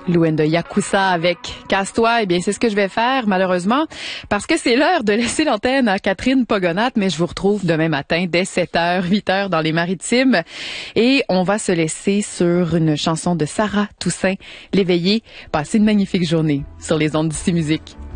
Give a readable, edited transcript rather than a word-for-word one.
Luenda Yakuza avec Casse-toi. Eh bien, c'est ce que je vais faire, malheureusement, parce que c'est l'heure de laisser l'antenne à Catherine Pogonat, mais je vous retrouve demain matin dès 7h, 8h dans les Maritimes. Et on va se laisser sur une chanson de Sarah Toussaint, L'éveillé. Passez une magnifique journée sur les ondes d'ici Musique.